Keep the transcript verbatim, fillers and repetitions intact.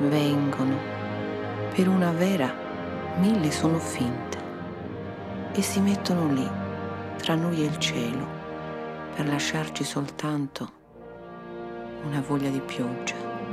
vengono, per una vera mille sono finte, e si mettono lì, tra noi e il cielo, per lasciarci soltanto una voglia di pioggia.